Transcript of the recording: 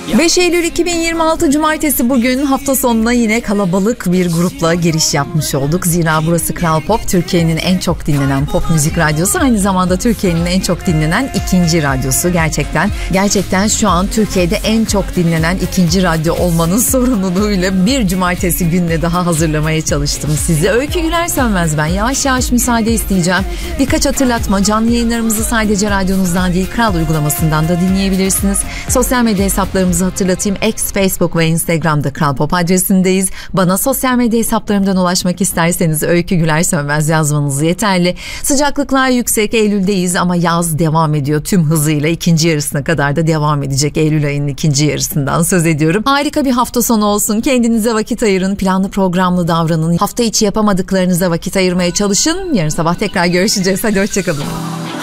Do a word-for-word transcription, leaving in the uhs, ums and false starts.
beş Eylül iki bin yirmi altı Cumartesi, bugün hafta sonuna yine kalabalık bir grupla giriş yapmış olduk. Zira burası Kral Pop, Türkiye'nin en çok dinlenen pop müzik radyosu. Aynı zamanda Türkiye'nin en çok dinlenen ikinci radyosu. Gerçekten gerçekten şu an Türkiye'de en çok dinlenen ikinci radyo olmanın sorumluluğuyla bir cumartesi gününe daha hazırlamaya çalıştım sizi. Öykü Güler Sönmez ben. Yavaş yavaş müsaade isteyeceğim. Birkaç hatırlatma: canlı yayınlarımızı sadece radyonuzdan değil, Kral uygulamasından da dinleyebilirsiniz. Sosyal medya hesaplarımızı hatırlatayım. X, Facebook ve Instagram'da Kral Pop adresindeyiz. Bana sosyal medya hesaplarımdan ulaşmak isterseniz Öykü Güler Sönmez yazmanız yeterli. Sıcaklıklar yüksek, Eylül'deyiz ama yaz devam ediyor tüm hızıyla. İkinci yarısına kadar da devam edecek. Eylül ayının ikinci yarısından söz ediyorum. Harika bir hafta sonu olsun. Kendinize vakit ayırın. Planlı programlı davranın. Hafta içi yapamadıklarınıza vakit ayırmaya çalışın. Yarın sabah tekrar görüşeceğiz. Hadi hoşçakalın.